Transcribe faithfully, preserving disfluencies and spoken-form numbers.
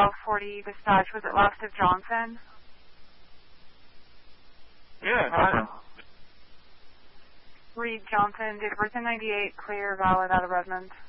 twelve forty dispatch. Was it left of Johnson? Yeah, fine. Reed Johnson, date of birth in ninety-eight, clear, valid, out of Redmond.